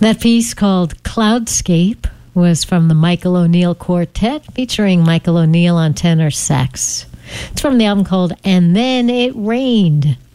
That piece called Cloudscape was from the Michael O'Neill Quartet, featuring Michael O'Neill on tenor sax. It's from the album called And Then It Rained.